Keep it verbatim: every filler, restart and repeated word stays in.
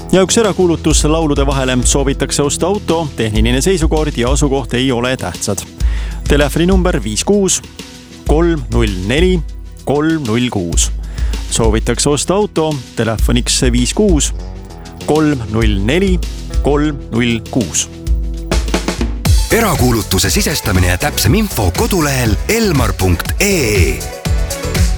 Ja üks erakuulutus laulude vahele: soovitakse osta auto, tehniline seisukord ja asukoht ei ole tähtsad. Telefoninumber viis kuus kolm null neli kolm null kuus. Soovitakse osta auto, telefoniks viis kuus kolm null neli kolm null kuus. Erakuulutuse sisestamine ja täpsem info kodulehel elmar punkt ee.